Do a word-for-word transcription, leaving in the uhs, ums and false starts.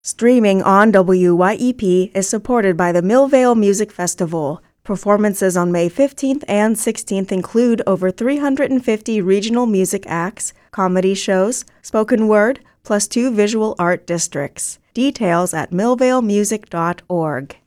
Streaming on W Y E P is supported by the Millvale Music Festival. Performances on May fifteenth and sixteenth include over three hundred fifty regional music acts, comedy shows, spoken word, plus two visual art districts. Details at millvale music dot org.